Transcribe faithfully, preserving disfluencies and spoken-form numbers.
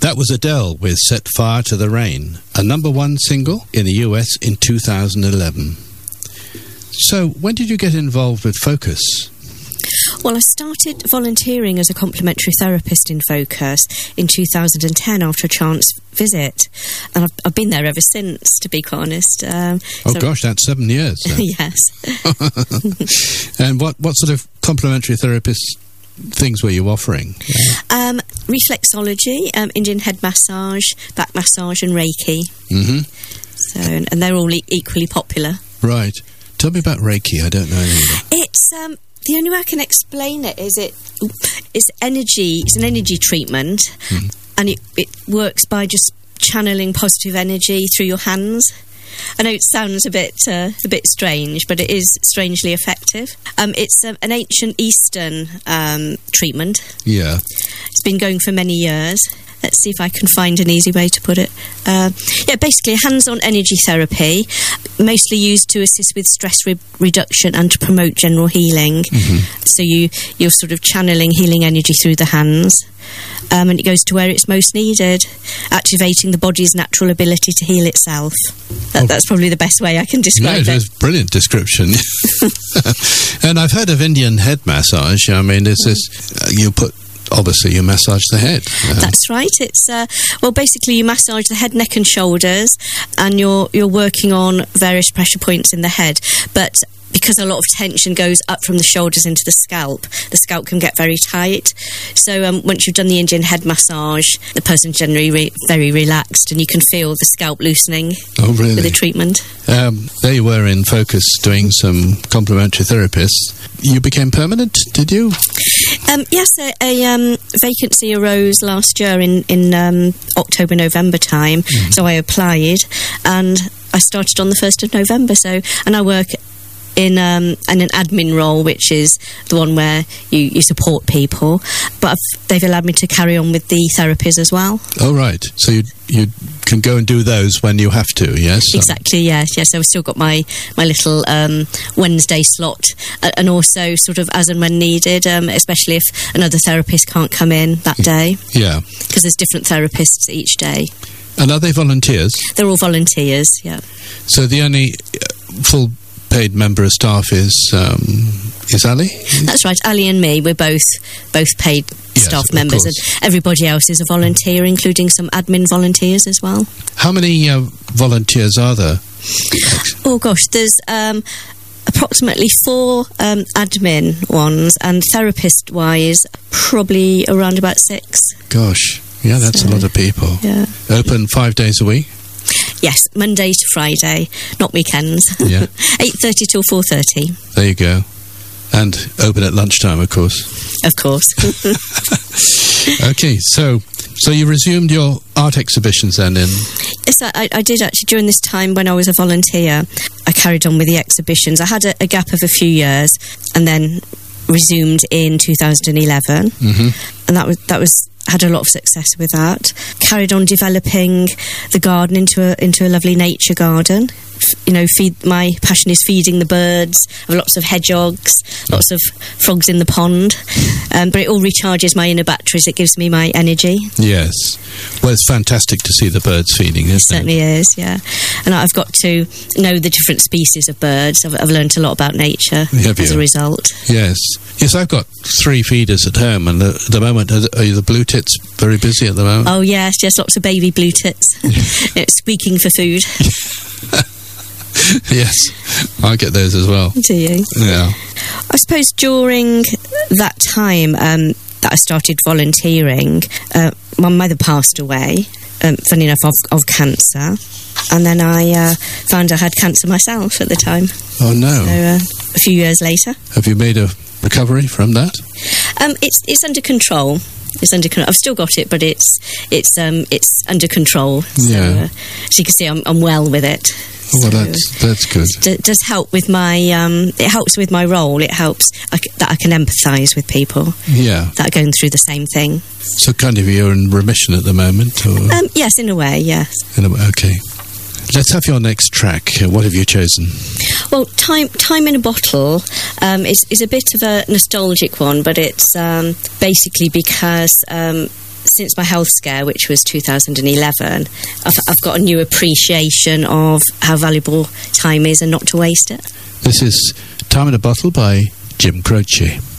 That was Adele with Set Fire to the Rain, a number one single in the U S in two thousand eleven. So, when did you get involved with Focus? Well, I started volunteering as a complementary therapist in Focus in two thousand ten after a chance visit. And I've, I've been there ever since, to be quite honest. Um, oh, so gosh, that's seven years. Yes. And what, what sort of complementary therapist things were you offering? Um, reflexology, um, Indian head massage, back massage and Reiki. Mm-hmm. So, and they're all e- equally popular. Right. Tell me about Reiki. I don't know either. It's... Um, The only way I can explain it is it is energy. It's an energy treatment, mm. and it, it works by just channeling positive energy through your hands. I know it sounds a bit uh, a bit strange, but it is strangely effective. Um, it's um, an ancient Eastern um, treatment. Yeah, it's been going for many years. Let's see if I can find an easy way to put it. Uh, yeah, basically hands-on energy therapy, mostly used to assist with stress re- reduction and to promote general healing. Mm-hmm. So you, you're sort of channeling healing energy through the hands, um, and it goes to where it's most needed, activating the body's natural ability to heal itself. That, oh. That's probably the best way I can describe no, it. it. It's a brilliant description. And I've heard of Indian head massage. I mean, is this, uh, you put... Obviously, you massage the head. Uh, That's right. It's uh, well, basically, you massage the head, neck, and shoulders, and you're you're working on various pressure points in the head. But because a lot of tension goes up from the shoulders into the scalp, the scalp can get very tight. So um, once you've done the Indian head massage, the person's generally re- very relaxed, and you can feel the scalp loosening. Oh, really? With the treatment. Um, there you were in Focus doing some complementary therapists. You became permanent, did you? Um, yes, a, a um, vacancy arose last year in, in um, October, November time, mm. so I applied, and I started on the first of November, so, and I work in, um, in an admin role, which is the one where you, you support people, but I've, they've allowed me to carry on with the therapies as well. Oh, right, so you, you can go and do those when you have to, yes? Exactly, yes, yes, I've still got my, my little um, Wednesday slot, uh, and also sort of as and when needed, um, especially if another therapist can't come in that day. Yeah. Because there's different therapists each day. And are they volunteers? They're all volunteers, yeah. So the only uh, full paid member of staff is um, is Ali? That's right, Ali and me, we're both both paid yes, staff members, and everybody else is a volunteer, including some admin volunteers as well. How many uh, volunteers are there? Oh gosh, there's um, approximately four um, admin ones, and therapist wise probably around about six. Gosh, yeah, that's so, a lot of people. Yeah. Open five days a week? Yes, Monday to Friday, not weekends. Yeah. eight thirty till four thirty. There you go. And open at lunchtime, of course. Of course. Okay, so so you resumed your art exhibitions then in... Yes, I, I did actually. During this time when I was a volunteer, I carried on with the exhibitions. I had a, a gap of a few years and then resumed in two thousand eleven. Mm-hmm. And that was that was... had a lot of success with that. Carried on developing the garden into a into a lovely nature garden. F- you know, feed my passion is feeding the birds. I have lots of hedgehogs, lots of frogs in the pond. Um, but it all recharges my inner batteries. It gives me my energy. Yes. Well, it's fantastic to see the birds feeding, isn't it? It certainly is, yeah. And I've got to know the different species of birds. I've, I've learned a lot about nature Have as you? a result. Yes. Yes, I've got three feeders at home, and at the moment, are the, are the blue tits very busy at the moment? Oh, yes, just lots of baby blue tits. It's squeaking for food. Yes, I get those as well. Do you? Yeah. I suppose during that time um, that I started volunteering, uh, my mother passed away, um, funny enough, of, of cancer. And then I uh, found I had cancer myself at the time. Oh, no. So, uh, a few years later. Have you made a recovery from that? Um, it's it's under control. It's under control. I've still got it, but it's it's um it's under control. So, yeah. Uh, so you can see, I'm I'm well with it. Oh, well, so that's that's good. It does help with my um. It helps with my role. It helps I c- that I can empathise with people. Yeah. That are going through the same thing. So, kind of, you're in remission at the moment, or? Um. Yes, in a way. Yes. In a way, okay. Let's have your next track. Uh, what have you chosen? Well, Time Time in a Bottle um, is, is a bit of a nostalgic one, but it's um, basically because um, since my health scare, which was two thousand eleven, I've, I've got a new appreciation of how valuable time is and not to waste it. This is Time in a Bottle by Jim Croce.